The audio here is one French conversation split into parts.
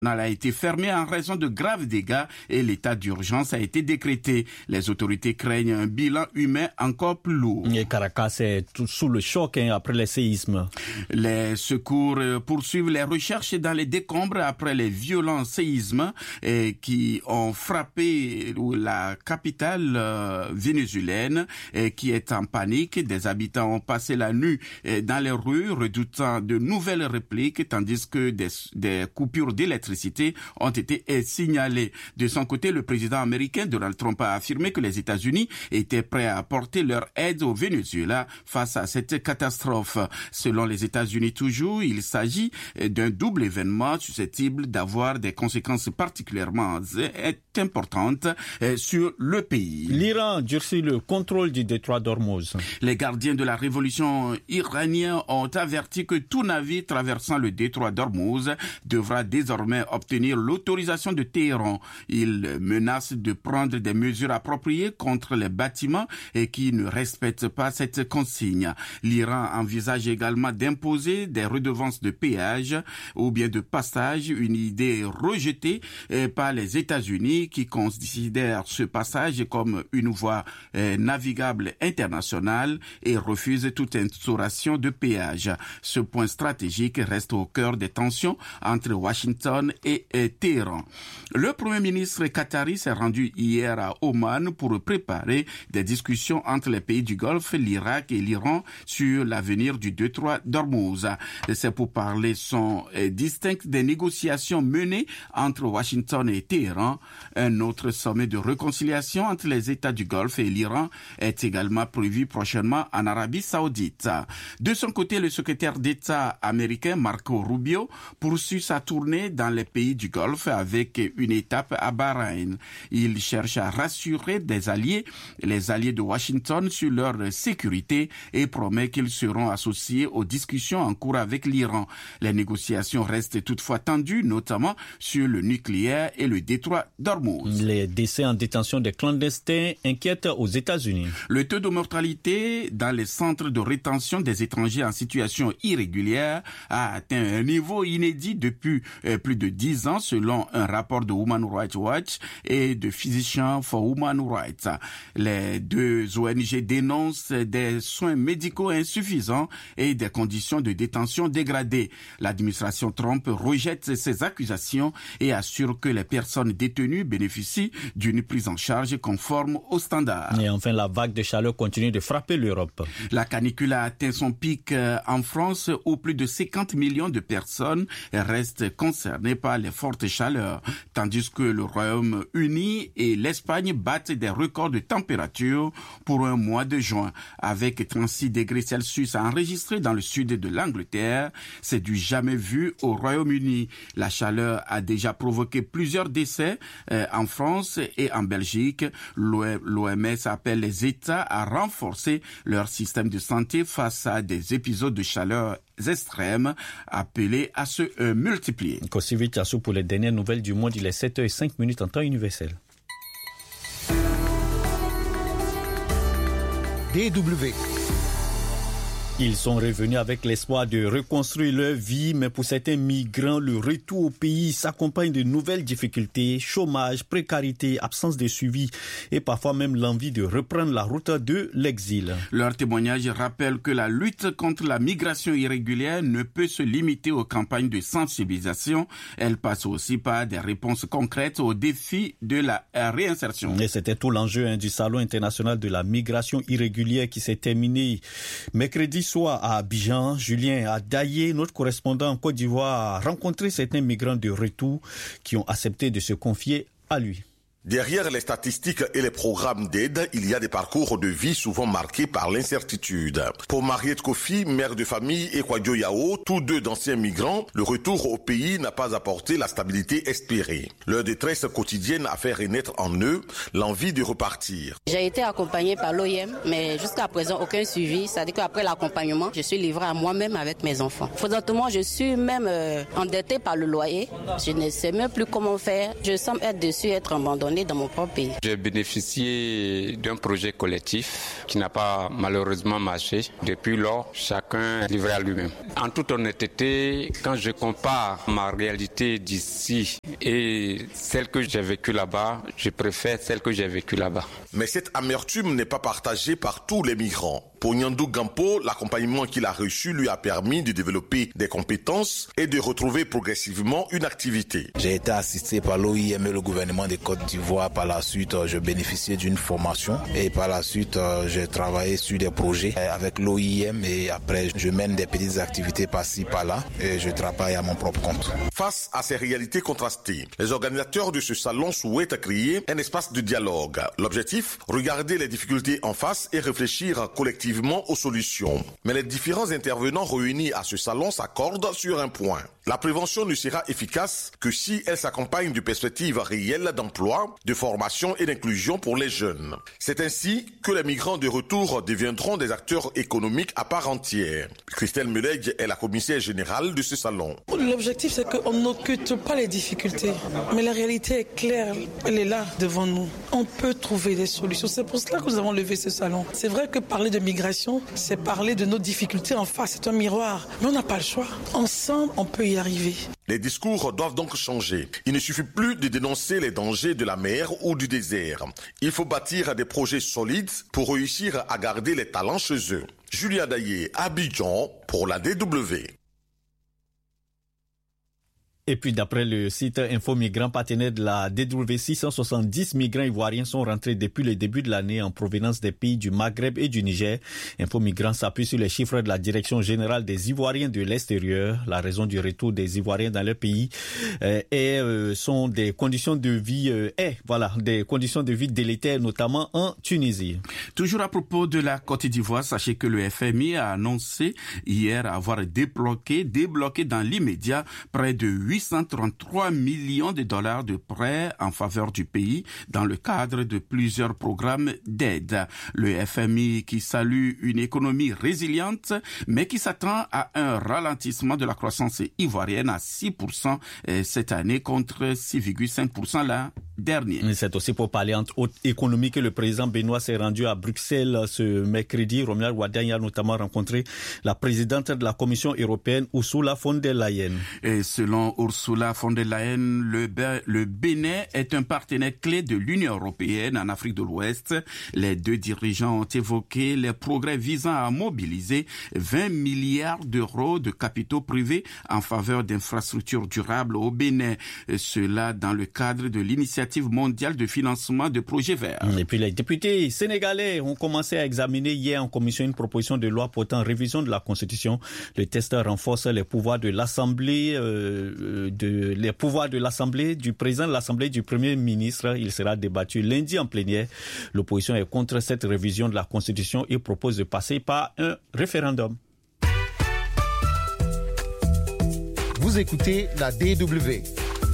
a été fermé en raison de graves dégâts et l'état d'urgence a été décrété. Les autorités craignent un bilan humain encore plus lourd. Et Caracas est sous le choc après les séismes. Les secours poursuivent les recherches dans les décombres après les violents séismes qui ont frappé la capitale vénézuélienne qui est en panique. Des habitants ont passé la nuit dans les rues redoutant de nouvelles répliques tandis que des coupures d'électricité ont été signalées. De son côté, le président américain Donald Trump a affirmé que les États-Unis étaient prêts à apporter leur aide au Venezuela face à cette catastrophe. Selon les États-Unis toujours, il s'agit d'un double événement susceptible d'avoir des conséquences particulièrement importantes sur le pays. L'Iran durcit le contrôle du détroit d'Ormuz. Les gardiens de la révolution iranienne ont averti que tout navire traversant le détroit d'Ormuz devra désormais obtenir l'autorisation de Téhéran. Ils menacent de prendre des mesures appropriées contre les bâtiments qui ne respectent pas cette consigne. L'Iran envisage également d'imposer des redevances de péage ou bien de passage, une idée rejetée par les États-Unis qui considèrent ce passage comme une voie navigable internationale et refusent toute instauration de péage. Ce point stratégique reste au cœur des tensions entre Washington et Téhéran. Le Premier ministre qatari s'est rendu hier à Oman pour préparer des discussions entre les pays du Golfe, l'Irak et l'Iran sur l'avenir du détroit d'Ormuz. Ces pourparlers sont distincts des négociations menées entre Washington et Téhéran. Un autre sommet de réconciliation entre les États du Golfe et l'Iran est également prévu prochainement en Arabie Saoudite. De son côté, le secrétaire d'État américain Marco Rubio poursuit sa tournée dans les pays du Golfe avec une étape à Bahreïn. Il cherche à rassurer les alliés de Washington sur leur sécurité et promet qu'ils seront associés aux discussions en cours avec l'Iran. Les négociations restent toutefois tendues, notamment sur le nucléaire et le détroit d'Ormuz. Les décès en détention des clandestins inquiètent aux États-Unis. Le taux de mortalité dans les centres de rétention des étrangers en situation irrégulière a atteint un niveau inédit depuis plus de 10 ans selon un rapport de Human Rights Watch et de Physicians for Human Rights. Les deux ONG dénoncent des soins médicaux insuffisants et des conditions de détention dégradées. L'administration Trump rejette ces accusations et assure que les personnes détenues bénéficient d'une prise en charge conforme aux standards. Et enfin, la vague de chaleur continue de frapper l'Europe. La canicule a atteint son pic en France où plus de 50 millions de personnes restent concernées par les fortes chaleurs, tandis que le Royaume-Uni et l'Espagne battent des records de température pour un mois de juin. Avec 36 degrés Celsius enregistrés dans le sud de l'Angleterre, c'est du jamais vu au Royaume-Uni. La chaleur a déjà provoqué plusieurs décès en France et en Belgique. L'OMS appelle les États à renforcer leur système de santé face à des épisodes de chaleur extrêmes appelés à se multiplier. Kosivit Yassou pour les dernières nouvelles du monde, il est 7h05 en temps universel. DW. Ils sont revenus avec l'espoir de reconstruire leur vie, mais pour certains migrants, le retour au pays s'accompagne de nouvelles difficultés, chômage, précarité, absence de suivi et parfois même l'envie de reprendre la route de l'exil. Leur témoignage rappelle que la lutte contre la migration irrégulière ne peut se limiter aux campagnes de sensibilisation. Elle passe aussi par des réponses concrètes aux défis de la réinsertion. Et c'était tout l'enjeu du Salon international de la migration irrégulière qui s'est terminé mercredi soir à Abidjan. Julien Adaye, notre correspondant en Côte d'Ivoire, a rencontré certains migrants de retour qui ont accepté de se confier à lui. Derrière les statistiques et les programmes d'aide, il y a des parcours de vie souvent marqués par l'incertitude. Pour Mariette Kofi, mère de famille, et Kwadjo Yao, tous deux d'anciens migrants, le retour au pays n'a pas apporté la stabilité espérée. Leur détresse quotidienne a fait renaître en eux l'envie de repartir. J'ai été accompagnée par l'OIM, mais jusqu'à présent aucun suivi. C'est-à-dire qu'après l'accompagnement, je suis livrée à moi-même avec mes enfants. Présentement, je suis même endettée par le loyer. Je ne sais même plus comment faire. Je semble être déçue, être abandonnée. retourner dans mon propre pays. J'ai bénéficié d'un projet collectif qui n'a pas malheureusement marché. Depuis lors, chacun est livré à lui-même. En toute honnêteté, quand je compare ma réalité d'ici et celle que j'ai vécue là-bas, je préfère celle que j'ai vécue là-bas. Mais cette amertume n'est pas partagée par tous les migrants. Pour Nyandou Gampo, l'accompagnement qu'il a reçu lui a permis de développer des compétences et de retrouver progressivement une activité. J'ai été assisté par l'OIM et le gouvernement de Côte d'Ivoire. Par la suite, je bénéficiais d'une formation et par la suite, j'ai travaillé sur des projets avec l'OIM et après, je mène des petites activités par-ci, par-là et je travaille à mon propre compte. Face à ces réalités contrastées, les organisateurs de ce salon souhaitent créer un espace de dialogue. L'objectif, regarder les difficultés en face et réfléchir collectivement aux solutions. Mais les différents intervenants réunis à ce salon s'accordent sur un point. La prévention ne sera efficace que si elle s'accompagne de perspectives réelles d'emploi, de formation et d'inclusion pour les jeunes. C'est ainsi que les migrants de retour deviendront des acteurs économiques à part entière. Christelle Meleg est la commissaire générale de ce salon. L'objectif, c'est qu'on n'occulte pas les difficultés. Mais la réalité est claire, elle est là devant nous. On peut trouver des solutions. C'est pour cela que nous avons levé ce salon. C'est vrai que parler de migration, c'est parler de nos difficultés en face. C'est un miroir. Mais on n'a pas le choix. Ensemble, on peut y arriver. Les discours doivent donc changer. Il ne suffit plus de dénoncer les dangers de la mer ou du désert. Il faut bâtir des projets solides pour réussir à garder les talents chez eux. Julia Daillé, Abidjan, pour la DW. Et puis d'après le site Info Migrants, partenaire de la DW, 670 migrants ivoiriens sont rentrés depuis le début de l'année en provenance des pays du Maghreb et du Niger. Info Migrants s'appuie sur les chiffres de la Direction générale des Ivoiriens de l'extérieur. La raison du retour des Ivoiriens dans leur pays sont des conditions de vie des conditions de vie délétères, notamment en Tunisie. Toujours à propos de la Côte d'Ivoire, sachez que le FMI a annoncé hier avoir débloqué dans l'immédiat près de 833 millions de dollars de prêts en faveur du pays dans le cadre de plusieurs programmes d'aide. Le FMI qui salue une économie résiliente, mais qui s'attend à un ralentissement de la croissance ivoirienne à 6% cette année contre 6,5% l'an dernier. C'est aussi pour parler entre autres économie que le président Benoît s'est rendu à Bruxelles ce mercredi. Romuald Wadani a notamment rencontré la présidente de la Commission européenne, Ursula von der Leyen. Et selon Ursula von der Leyen, le Bénin est un partenaire clé de l'Union européenne en Afrique de l'Ouest. Les deux dirigeants ont évoqué les progrès visant à mobiliser 20 milliards d'euros de capitaux privés en faveur d'infrastructures durables au Bénin. Cela dans le cadre de l'initiative mondiale de financement de projets verts. Et puis les députés sénégalais ont commencé à examiner hier en commission une proposition de loi portant révision de la Constitution. Le texte renforce les pouvoirs de l'Assemblée, du président de l'Assemblée, du Premier ministre. Il sera débattu lundi en plénière. L'opposition est contre cette révision de la Constitution et propose de passer par un référendum. Vous écoutez la DW.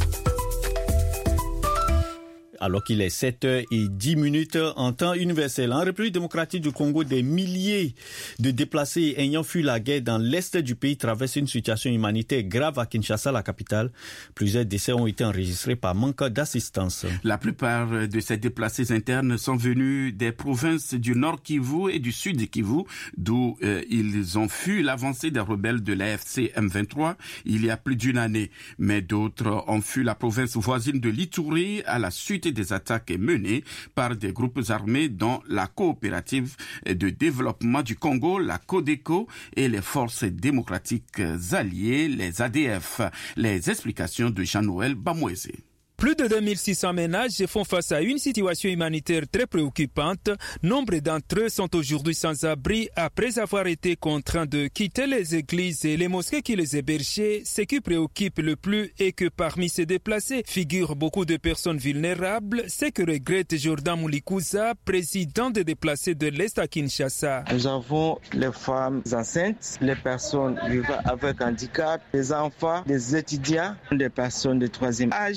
Alors qu'il est 7h10 en temps universel. En République démocratique du Congo, des milliers de déplacés ayant fui la guerre dans l'est du pays traversent une situation humanitaire grave à Kinshasa, la capitale. Plusieurs décès ont été enregistrés par manque d'assistance. La plupart de ces déplacés internes sont venus des provinces du Nord Kivu et du Sud Kivu, d'où ils ont fui l'avancée des rebelles de l'AFC M23 il y a plus d'une année. Mais d'autres ont fui la province voisine de l'Ituri à la suite des attaques menées par des groupes armés dont la coopérative de développement du Congo, la Codeco, et les forces démocratiques alliées, les ADF. Les explications de Jean-Noël Bamouezé. Plus de 2600 ménages font face à une situation humanitaire très préoccupante. Nombre d'entre eux sont aujourd'hui sans abri après avoir été contraints de quitter les églises et les mosquées qui les hébergeaient. Ce qui préoccupe le plus est que parmi ces déplacés figurent beaucoup de personnes vulnérables. C'est que regrette Jordan Moulikuza, président des déplacés de l'Est à Kinshasa. Nous avons les femmes enceintes, les personnes vivant avec handicap, les enfants, les étudiants, les personnes de troisième âge. Ils sont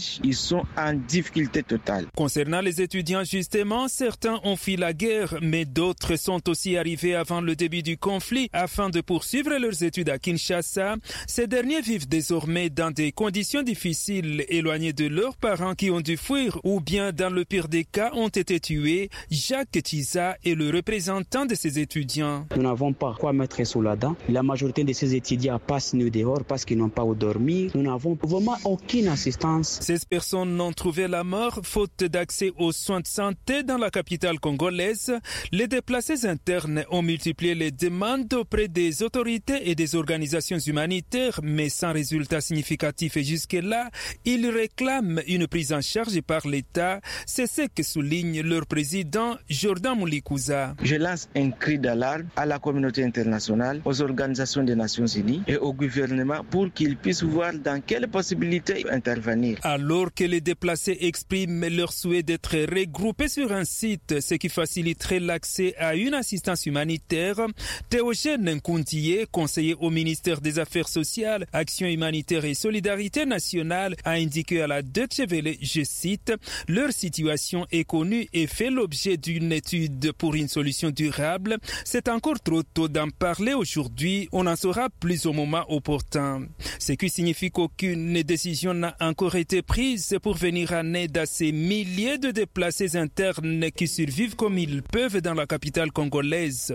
sont en difficulté totale. Concernant les étudiants, justement, certains ont fui la guerre, mais d'autres sont aussi arrivés avant le début du conflit afin de poursuivre leurs études à Kinshasa. Ces derniers vivent désormais dans des conditions difficiles, éloignés de leurs parents qui ont dû fuir ou bien, dans le pire des cas, ont été tués. Jacques Tiza est le représentant de ces étudiants. Nous n'avons pas quoi mettre sous la dent. La majorité de ces étudiants passent nuit dehors parce qu'ils n'ont pas où dormir. Nous n'avons vraiment aucune assistance. 16 personnes ont trouvé la mort faute d'accès aux soins de santé dans la capitale congolaise. Les déplacés internes ont multiplié les demandes auprès des autorités et des organisations humanitaires, mais sans résultat significatif. Et jusque-là, ils réclament une prise en charge par l'État. C'est ce que souligne leur président, Jordan Moulikuza. Je lance un cri d'alarme à la communauté internationale, aux organisations des Nations Unies et au gouvernement pour qu'ils puissent voir dans quelles possibilités intervenir. Alors que les déplacés expriment leur souhait d'être regroupés sur un site, ce qui faciliterait l'accès à une assistance humanitaire, Théogène Nkundiye, conseiller au ministère des Affaires sociales, Action humanitaire et solidarité nationale, a indiqué à la Deutsche Welle, je cite, « Leur situation est connue et fait l'objet d'une étude pour une solution durable. C'est encore trop tôt d'en parler aujourd'hui, on en saura plus au moment opportun. » Ce qui signifie qu'aucune décision n'a encore été prise pour venir en aide à ces milliers de déplacés internes qui survivent comme ils peuvent dans la capitale congolaise.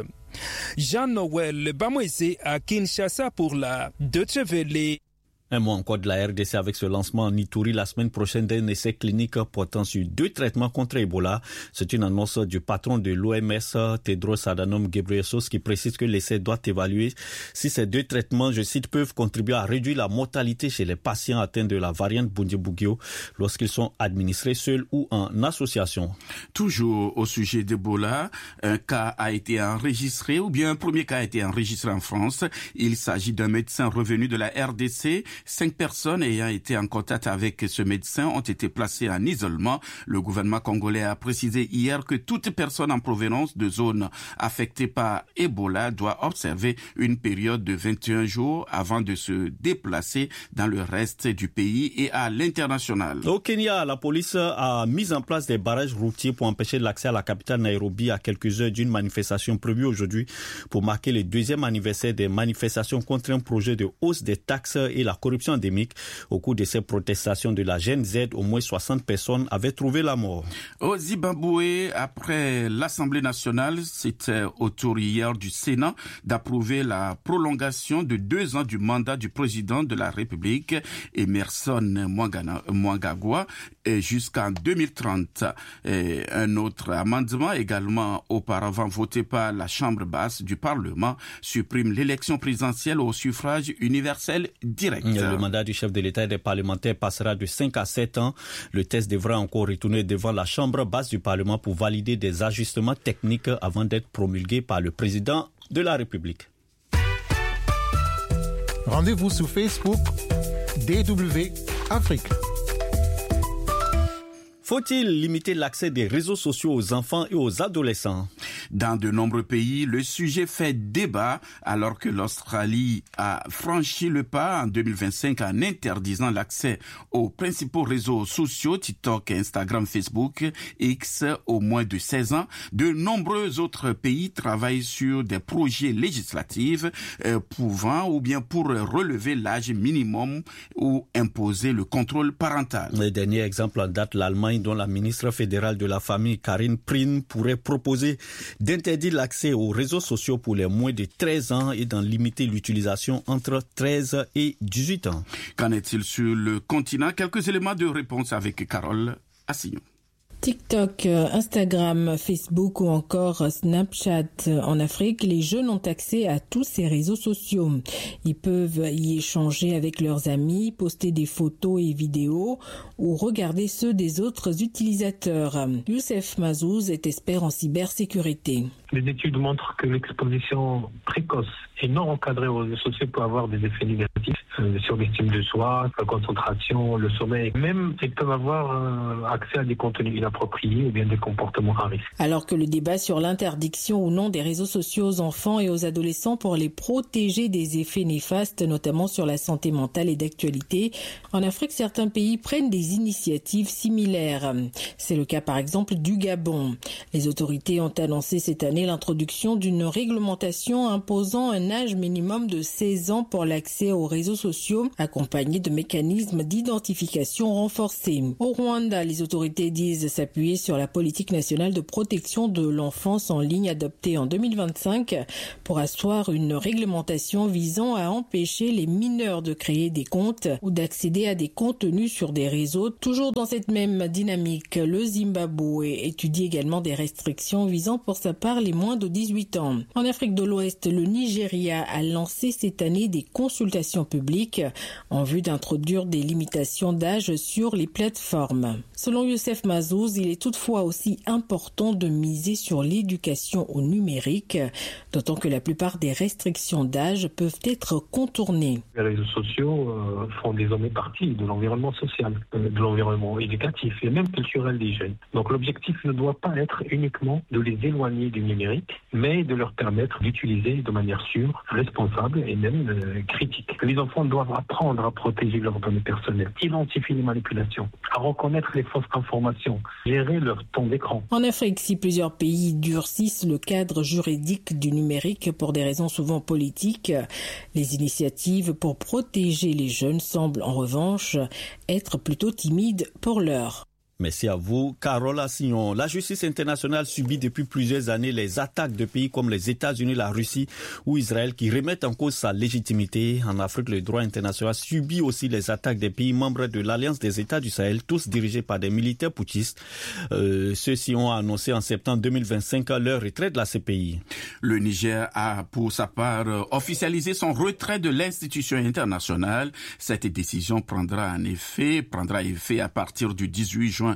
Jean-Noël Bamwese à Kinshasa pour la Deutsche Welle. Un mot encore de la RDC avec ce lancement en Ituri la semaine prochaine d'un essai clinique portant sur 2 traitements contre Ebola. C'est une annonce du patron de l'OMS, Tedros Adhanom Ghebreyesus, qui précise que l'essai doit évaluer si ces 2 traitements, je cite, peuvent contribuer à réduire la mortalité chez les patients atteints de la variante Bundibugyo lorsqu'ils sont administrés seuls ou en association. Toujours au sujet d'Ebola, un cas a été enregistré, ou bien un premier cas a été enregistré en France. Il s'agit d'un médecin revenu de la RDC. 5 personnes ayant été en contact avec ce médecin ont été placées en isolement. Le gouvernement congolais a précisé hier que toute personne en provenance de zones affectées par Ebola doit observer une période de 21 jours avant de se déplacer dans le reste du pays et à l'international. Au Kenya, la police a mis en place des barrages routiers pour empêcher l'accès à la capitale Nairobi à quelques heures d'une manifestation prévue aujourd'hui pour marquer le 2e anniversaire des manifestations contre un projet de hausse des taxes et la corruption endémique. Au cours de ces protestations de la Gen Z, au moins 60 personnes avaient trouvé la mort. Au Zimbabwe, après l'Assemblée nationale, c'était au tour hier du Sénat d'approuver la prolongation de 2 ans du mandat du président de la République, Emmerson Mnangagwa, jusqu'en 2030. Et un autre amendement, également auparavant voté par la Chambre basse du Parlement, supprime l'élection présidentielle au suffrage universel direct. Le mandat du chef de l'État et des parlementaires passera de 5 à 7 ans. Le test devra encore retourner devant la Chambre basse du Parlement pour valider des ajustements techniques avant d'être promulgué par le président de la République. Rendez-vous sur Facebook DW Afrique. Faut-il limiter l'accès des réseaux sociaux aux enfants et aux adolescents? Dans de nombreux pays, le sujet fait débat alors que l'Australie a franchi le pas en 2025 en interdisant l'accès aux principaux réseaux sociaux, TikTok, Instagram, Facebook, X, aux moins de 16 ans. De nombreux autres pays travaillent sur des projets législatifs pouvant ou bien pour relever l'âge minimum ou imposer le contrôle parental. Le dernier exemple en date, l'Allemagne, dont la ministre fédérale de la famille, Karine Prien, pourrait proposer d'interdire l'accès aux réseaux sociaux pour les moins de 13 ans et d'en limiter l'utilisation entre 13 et 18 ans. Qu'en est-il sur le continent? Quelques éléments de réponse avec Carole Assignon. TikTok, Instagram, Facebook ou encore Snapchat. En Afrique, les jeunes ont accès à tous ces réseaux sociaux. Ils peuvent y échanger avec leurs amis, poster des photos et vidéos ou regarder ceux des autres utilisateurs. Youssef Mazouz est expert en cybersécurité. Les études montrent que l'exposition précoce et non encadrée aux réseaux sociaux peut avoir des effets négatifs sur l'estime de soi, la concentration, le sommeil. Même ils peuvent avoir accès à des contenus inappropriés inappropriés ou bien des comportements à risque. Alors que le débat sur l'interdiction ou non des réseaux sociaux aux enfants et aux adolescents pour les protéger des effets néfastes, notamment sur la santé mentale, est d'actualité, en Afrique, certains pays prennent des initiatives similaires. C'est le cas par exemple du Gabon. Les autorités ont annoncé cette année l'introduction d'une réglementation imposant un âge minimum de 16 ans pour l'accès aux réseaux sociaux, accompagné de mécanismes d'identification renforcés. Au Rwanda, les autorités disent s'appuyer sur la politique nationale de protection de l'enfance en ligne adoptée en 2025 pour asseoir une réglementation visant à empêcher les mineurs de créer des comptes ou d'accéder à des contenus sur des réseaux. Toujours dans cette même dynamique, le Zimbabwe étudie également des restrictions visant pour sa part les moins de 18 ans. En Afrique de l'Ouest, le Nigeria a lancé cette année des consultations publiques en vue d'introduire des limitations d'âge sur les plateformes. Selon Youssef Mazouz, il est toutefois aussi important de miser sur l'éducation au numérique, d'autant que la plupart des restrictions d'âge peuvent être contournées. Les réseaux sociaux font désormais partie de l'environnement social, de l'environnement éducatif et même culturel des jeunes. Donc l'objectif ne doit pas être uniquement de les éloigner du numérique, mais de leur permettre d'utiliser de manière sûre, responsable et même critique. Les enfants doivent apprendre à protéger leurs données personnelles, identifier les manipulations, à reconnaître les fausses informations, gérer leur temps d'écran. En Afrique, si plusieurs pays durcissent le cadre juridique du numérique pour des raisons souvent politiques, les initiatives pour protéger les jeunes semblent en revanche être plutôt timides pour l'heure. Merci à vous, Carole Assignon. La justice internationale subit depuis plusieurs années les attaques de pays comme les États-Unis, la Russie ou Israël qui remettent en cause sa légitimité. En Afrique, le droit international subit aussi les attaques des pays membres de l'Alliance des États du Sahel, tous dirigés par des militaires putschistes. Ceux-ci ont annoncé en septembre 2025 leur retrait de la CPI. Le Niger a, pour sa part, officialisé son retrait de l'institution internationale. Cette décision prendra effet à partir du 18 juin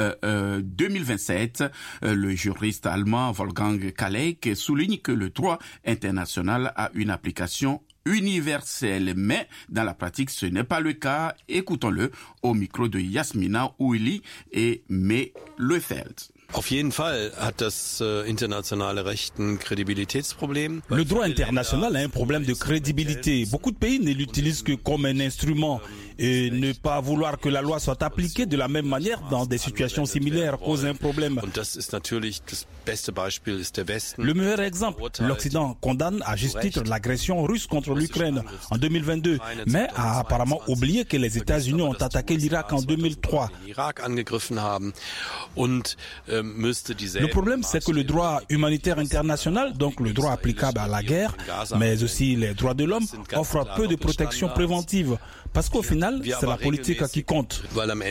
2027. Le juriste allemand Wolfgang Kaleik souligne que le droit international a une application universelle, mais dans la pratique ce n'est pas le cas. Écoutons-le au micro de Yasmina Ouili et May Lefeld. Auf jeden Fall hat das internationale Recht ein Kredibilitätsproblem. Le droit international a un problème de crédibilité. Beaucoup de pays ne l'utilisent que comme un instrument et ne pas vouloir que la loi soit appliquée de la même manière dans des situations similaires cause un problème. Le meilleur exemple, l'Occident condamne à juste titre l'agression russe contre l'Ukraine en 2022, mais a apparemment oublié que les États-Unis ont attaqué l'Irak en 2003. Le problème, c'est que le droit humanitaire international, donc le droit applicable à la guerre, mais aussi les droits de l'homme, offrent peu de protection préventive. Parce qu'au final, c'est la politique qui compte.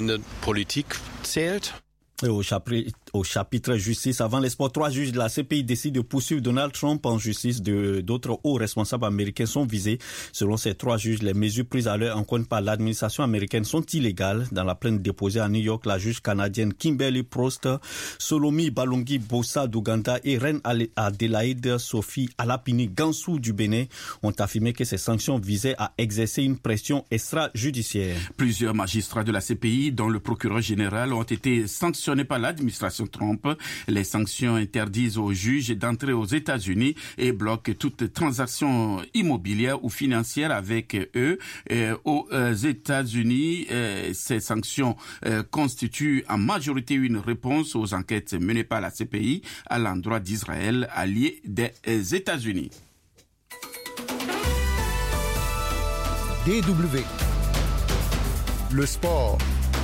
Et au chapitre justice, avant les sports, 3 juges de la CPI décident de poursuivre Donald Trump en justice. D'autres hauts responsables américains sont visés. Selon ces 3 juges, les mesures prises à leur encontre par l'administration américaine sont illégales. Dans la plainte déposée à New York, la juge canadienne Kimberly Prost, Solomi Balungi Bossa d'Ouganda et Reine Adélaïde Sophie Alapini Gansou du Bénin ont affirmé que ces sanctions visaient à exercer une pression extrajudiciaire. Plusieurs magistrats de la CPI, dont le procureur général, ont été sanctionnés par l'administration Trump. Les sanctions interdisent aux juges d'entrer aux États-Unis et bloquent toute transaction immobilière ou financière avec eux. Aux États-Unis, ces sanctions constituent en majorité une réponse aux enquêtes menées par la CPI à l'endroit d'Israël, allié des États-Unis. DW. Le sport.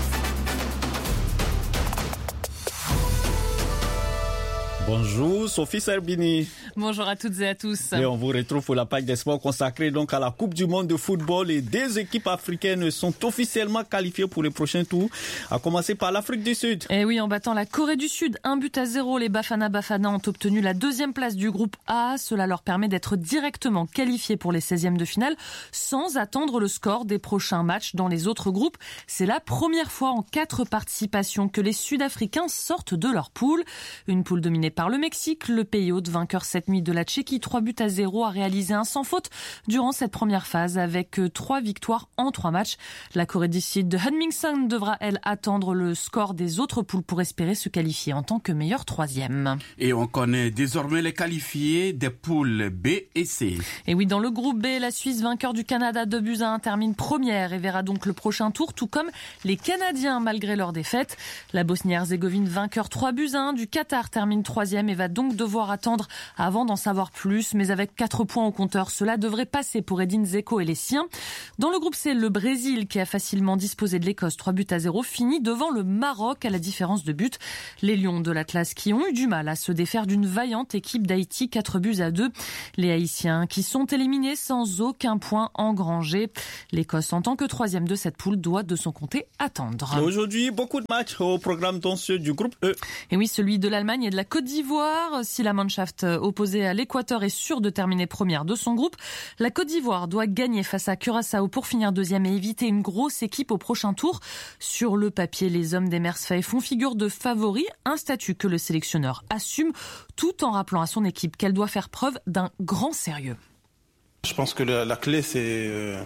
Bonjour Sophie Serbini. Bonjour à toutes et à tous. Et on vous retrouve pour la page des sports consacrée donc à la Coupe du monde de football. Et 2 équipes africaines sont officiellement qualifiées pour le prochain tour, à commencer par l'Afrique du Sud. Et oui, en battant la Corée du Sud, 1-0, les Bafana Bafana ont obtenu la 2e place du groupe A. Cela leur permet d'être directement qualifiés pour les 16e de finale sans attendre le score des prochains matchs dans les autres groupes. C'est la première fois en 4 participations que les Sud-Africains sortent de leur poule. Une poule dominée par le Mexique. Le pays hôte, vainqueur cette nuit de la Tchéquie, 3-0, a réalisé un sans faute durant cette première phase avec 3 victoires en 3 matchs. La Corée du Sud de Heung-min Son devra, elle, attendre le score des autres poules pour espérer se qualifier en tant que meilleur 3e. Et on connaît désormais les qualifiés des poules B et C. Et oui, dans le groupe B, la Suisse, vainqueur du Canada 2-1, termine première et verra donc le prochain tour, tout comme les Canadiens malgré leur défaite. La Bosnie-Herzégovine, vainqueur 3-1 du Qatar, termine 3e et va donc devoir attendre avant d'en savoir plus. Mais avec 4 points au compteur, cela devrait passer pour Edin Dzeko et les siens. Dans le groupe C, le Brésil, qui a facilement disposé de l'Écosse 3-0, finit devant le Maroc à la différence de but. Les Lions de l'Atlas qui ont eu du mal à se défaire d'une vaillante équipe d'Haïti, 4-2. Les Haïtiens qui sont éliminés sans aucun point engrangé. L'Écosse, en tant que 3e de cette poule, doit de son côté attendre. Et aujourd'hui, beaucoup de matchs au programme dont ceux du groupe E. Et oui, celui de l'Allemagne et de la Côte d'Ivoire. Si la Mannschaft opposée à l'Équateur est sûre de terminer première de son groupe, la Côte d'Ivoire doit gagner face à Curaçao pour finir 2e et éviter une grosse équipe au prochain tour. Sur le papier, les hommes des Mersfey font figure de favoris, un statut que le sélectionneur assume, tout en rappelant à son équipe qu'elle doit faire preuve d'un grand sérieux. Je pense que la clé, c'est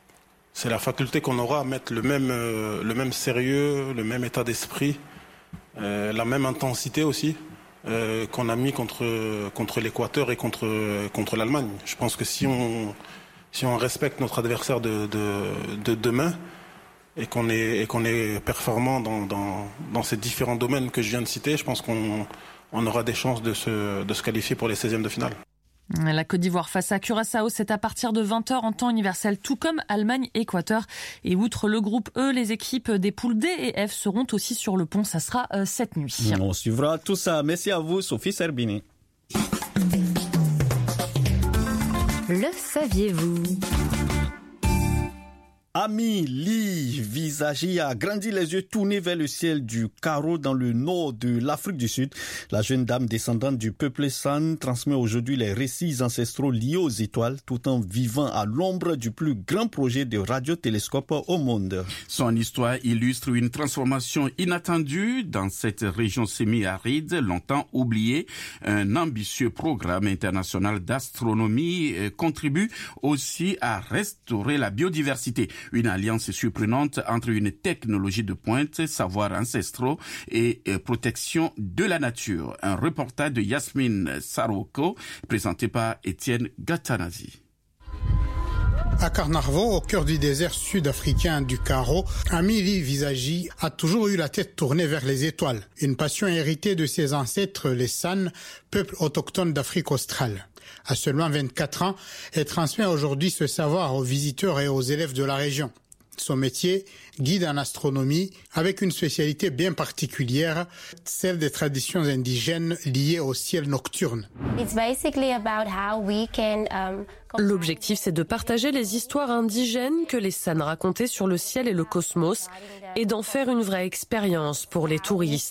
la faculté qu'on aura à mettre le même sérieux, le même état d'esprit, la même intensité aussi qu'on a mis contre l'Équateur et contre l'Allemagne. Je pense que si on respecte notre adversaire de demain et qu'on est performant dans ces différents domaines que je viens de citer, je pense qu'on aura des chances de se qualifier pour les 16e de finale. La Côte d'Ivoire face à Curaçao, c'est à partir de 20h en temps universel, tout comme Allemagne-Équateur. Et outre le groupe E, les équipes des poules D et F seront aussi sur le pont. Ça sera cette nuit. On suivra tout ça. Merci à vous, Sophie Serbini. Le saviez-vous ? Amélie Visagi a grandi les yeux tournés vers le ciel du Karo dans le nord de l'Afrique du Sud. La jeune dame descendante du peuple San transmet aujourd'hui les récits ancestraux liés aux étoiles tout en vivant à l'ombre du plus grand projet de radiotélescope au monde. Son histoire illustre une transformation inattendue dans cette région semi-aride, longtemps oubliée. Un ambitieux programme international d'astronomie contribue aussi à restaurer la biodiversité. Une alliance surprenante entre une technologie de pointe, savoirs ancestraux et protection de la nature. Un reportage de Yasmine Saroko, présenté par Étienne Gatanazi. À Carnarvon, au cœur du désert sud-africain du Karo, Amélie Visagi a toujours eu la tête tournée vers les étoiles. Une passion héritée de ses ancêtres, les San, peuple autochtone d'Afrique australe. À seulement 24 ans, elle transmet aujourd'hui ce savoir aux visiteurs et aux élèves de la région. Son métier, guide en astronomie, avec une spécialité bien particulière, celle des traditions indigènes liées au ciel nocturne. L'objectif, c'est de partager les histoires indigènes que les San racontaient sur le ciel et le cosmos et d'en faire une vraie expérience pour les touristes.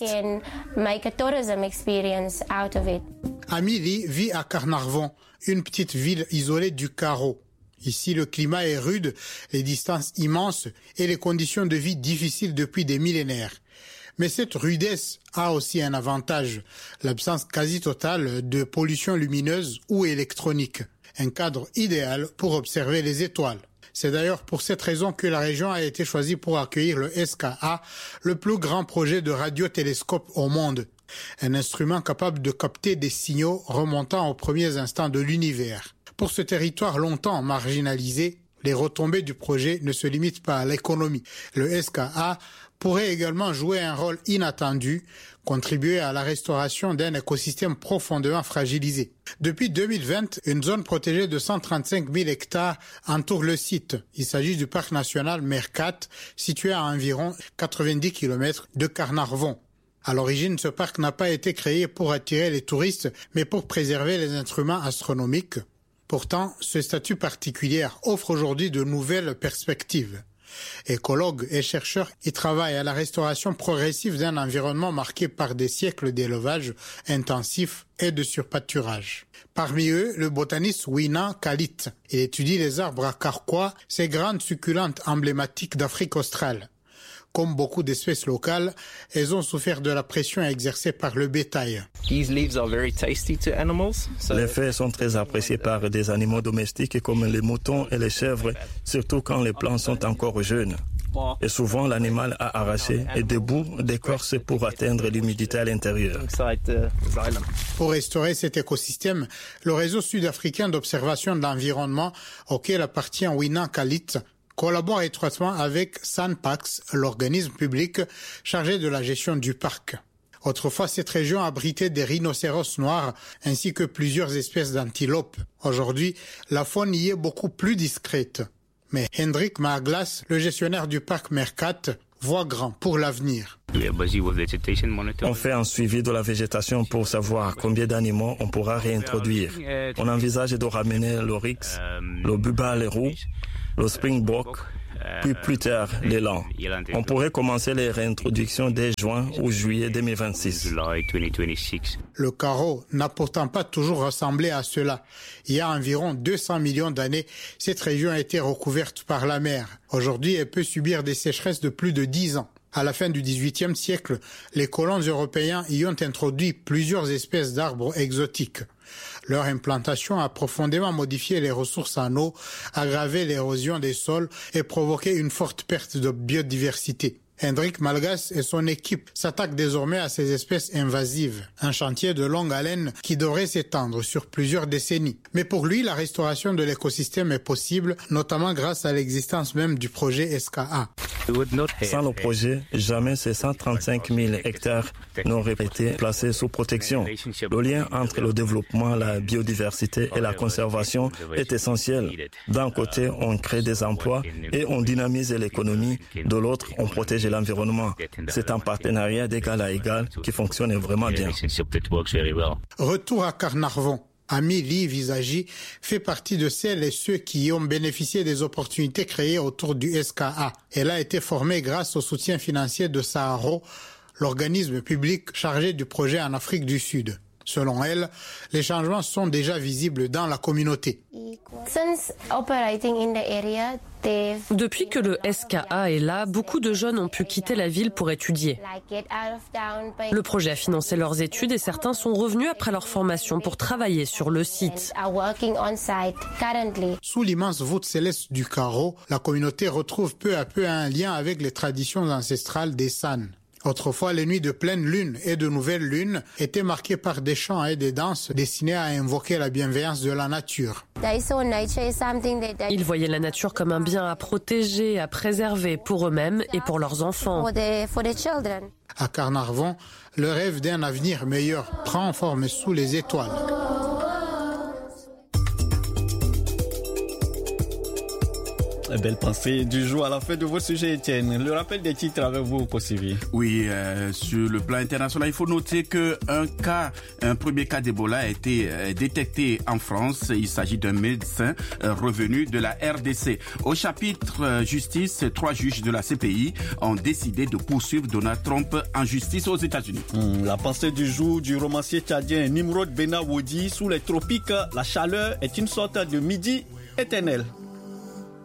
Amélie vit à Carnarvon, une petite ville isolée du Karo. Ici, le climat est rude, les distances immenses et les conditions de vie difficiles depuis des millénaires. Mais cette rudesse a aussi un avantage, l'absence quasi totale de pollution lumineuse ou électronique. Un cadre idéal pour observer les étoiles. C'est d'ailleurs pour cette raison que la région a été choisie pour accueillir le SKA, le plus grand projet de radiotélescope au monde. Un instrument capable de capter des signaux remontant aux premiers instants de l'univers. Pour ce territoire longtemps marginalisé, les retombées du projet ne se limitent pas à l'économie. Le SKA pourrait également jouer un rôle inattendu, contribuer à la restauration d'un écosystème profondément fragilisé. Depuis 2020, une zone protégée de 135 000 hectares entoure le site. Il s'agit du parc national Mercat, situé à environ 90 km de Carnarvon. À l'origine, ce parc n'a pas été créé pour attirer les touristes, mais pour préserver les instruments astronomiques. Pourtant, ce statut particulier offre aujourd'hui de nouvelles perspectives. Écologues et chercheurs y travaillent à la restauration progressive d'un environnement marqué par des siècles d'élevage intensif et de surpâturage. Parmi eux, le botaniste Wina Khalit. Il étudie les arbres à carquois, ces grandes succulentes emblématiques d'Afrique australe. Comme beaucoup d'espèces locales, elles ont souffert de la pression exercée par le bétail. Les feuilles sont très appréciées par des animaux domestiques comme les moutons et les chèvres, surtout quand les plants sont encore jeunes. Et souvent, l'animal a arraché et debout d'écorce pour atteindre l'humidité à l'intérieur. Pour restaurer cet écosystème, le réseau sud-africain d'observation de l'environnement, auquel appartient Winan Kalit, collabore étroitement avec SANPAX, l'organisme public chargé de la gestion du parc. Autrefois, cette région abritait des rhinocéros noirs ainsi que plusieurs espèces d'antilopes. Aujourd'hui, la faune y est beaucoup plus discrète. Mais Hendrik Maaglas, le gestionnaire du parc Mercat, voit grand pour l'avenir. On fait un suivi de la végétation pour savoir combien d'animaux on pourra réintroduire. On envisage de ramener l'oryx, le bubal roux, le springbok, puis plus tard l'élan. On pourrait commencer les réintroductions dès juin ou juillet 2026. Le Karoo n'a pourtant pas toujours ressemblé à cela. Il y a environ 200 millions d'années, cette région a été recouverte par la mer. Aujourd'hui, elle peut subir des sécheresses de plus de 10 ans. À la fin du XVIIIe siècle, les colons européens y ont introduit plusieurs espèces d'arbres exotiques. Leur implantation a profondément modifié les ressources en eau, aggravé l'érosion des sols et provoqué une forte perte de biodiversité. Hendrik Malgas et son équipe s'attaquent désormais à ces espèces invasives, un chantier de longue haleine qui devrait s'étendre sur plusieurs décennies. Mais pour lui, la restauration de l'écosystème est possible, notamment grâce à l'existence même du projet SKA. Sans le projet, jamais ces 135 000 hectares n'auraient été placés sous protection. Le lien entre le développement, la biodiversité et la conservation est essentiel. D'un côté, on crée des emplois et on dynamise l'économie. De l'autre, on protège l'environnement. C'est un partenariat d'égal à égal qui fonctionne vraiment bien. Retour à Carnarvon. Ami Lee Visagi fait partie de celles et ceux qui ont bénéficié des opportunités créées autour du SKA. Elle a été formée grâce au soutien financier de Saharo, l'organisme public chargé du projet en Afrique du Sud. Selon elle, les changements sont déjà visibles dans la communauté. Depuis que le SKA est là, beaucoup de jeunes ont pu quitter la ville pour étudier. Le projet a financé leurs études et certains sont revenus après leur formation pour travailler sur le site. Sous l'immense voûte céleste du Karoo, la communauté retrouve peu à peu un lien avec les traditions ancestrales des San. Autrefois, les nuits de pleine lune et de nouvelle lune étaient marquées par des chants et des danses destinés à invoquer la bienveillance de la nature. Ils voyaient la nature comme un bien à protéger, à préserver pour eux-mêmes et pour leurs enfants. À Carnarvon, le rêve d'un avenir meilleur prend forme sous les étoiles. Belle pensée du jour à la fin de votre sujet, Étienne. Le rappel des titres avec vous, Kosivi. Oui, sur le plan international, il faut noter que un premier cas d'Ebola a été détecté en France. Il s'agit d'un médecin revenu de la RDC. Au chapitre justice, 3 juges de la CPI ont décidé de poursuivre Donald Trump en justice aux États-Unis. La pensée du jour du romancier tchadien Nimrod Benawodi. Sous les tropiques, la chaleur est une sorte de midi éternel.